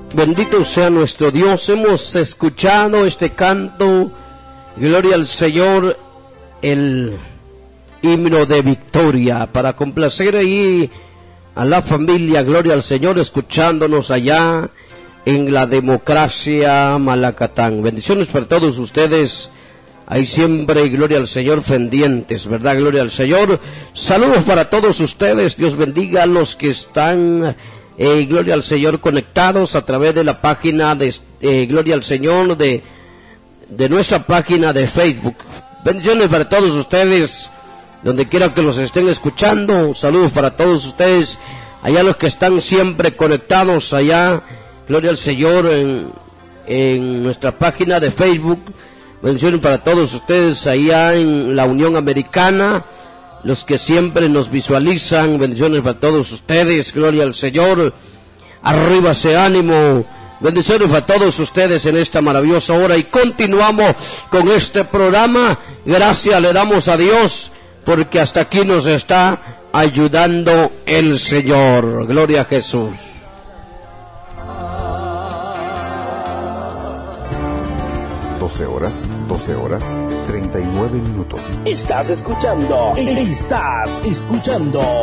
Bendito sea nuestro Dios. Hemos escuchado este canto, gloria al Señor, el himno de victoria, para complacer ahí a la familia, gloria al Señor, escuchándonos allá en la Democracia Malacatán. Bendiciones para todos ustedes, ahí siempre, gloria al Señor, pendientes, ¿verdad? Gloria al Señor. Saludos para todos ustedes, Dios bendiga a los que están, gloria al Señor, conectados a través de la página de, gloria al Señor, de nuestra página de Facebook. Bendiciones para todos ustedes, donde quiera que los estén escuchando. Saludos para todos ustedes, allá los que están siempre conectados, allá, gloria al Señor, en nuestra página de Facebook. Bendiciones para todos ustedes, allá en la Unión Americana, los que siempre nos visualizan. Bendiciones para todos ustedes, gloria al Señor. Arriba ese ánimo. Bendiciones a todos ustedes en esta maravillosa hora, y continuamos con este programa. Gracias le damos a Dios, porque hasta aquí nos está ayudando el Señor. Gloria a Jesús. Doce horas, 39 minutos. Estás escuchando